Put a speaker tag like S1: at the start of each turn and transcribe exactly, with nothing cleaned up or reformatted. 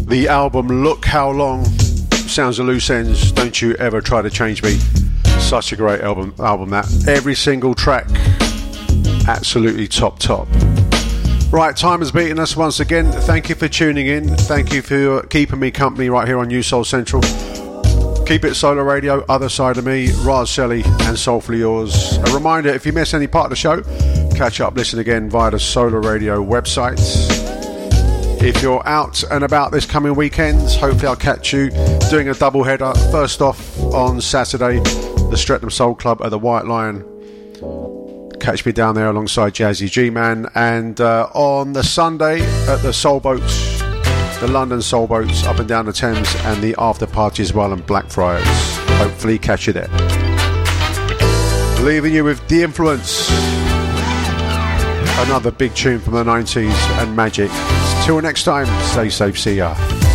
S1: The album Look How Long, Sounds of Loose Ends, Don't You Ever Try to Change Me. Such a great album, album that. Every single track, absolutely top, top. Right, time has beaten us once again. Thank you for tuning in. Thank you for keeping me company right here on New Soul Central. Keep it Solar Radio, Other Side of Me, Raz Selly and Soulfully Yours. A reminder, if you miss any part of the show, catch up, listen again via the Solar Radio website. If you're out and about this coming weekend, hopefully I'll catch you doing a double header. First off, on Saturday, the Streatham Soul Club at the White Lion. Catch me down there alongside Jazzy G-Man. And uh, on the Sunday at the Soul Boats, the London Soul Boats, up and down the Thames, and the after party as well in Blackfriars. Hopefully catch you there. Leaving you with The Influence, another big tune from the nineties, and Magic. Till next time, stay safe, see ya.